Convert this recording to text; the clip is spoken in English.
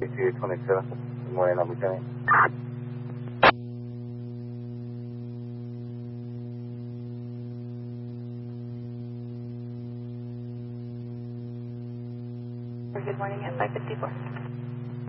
27. Good morning, I'm returning. Good morning at 554.